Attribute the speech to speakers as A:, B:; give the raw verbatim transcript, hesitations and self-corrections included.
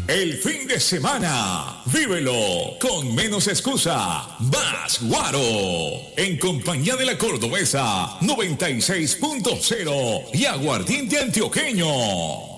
A: El fin de semana, vívelo con menos excusa, más guaro, en compañía de la Cordobesa noventa y seis punto cero y Aguardiente Antioqueño.